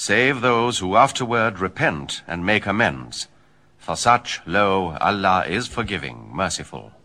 save those who afterward repent and make amends. For such, lo, Allah is forgiving, merciful.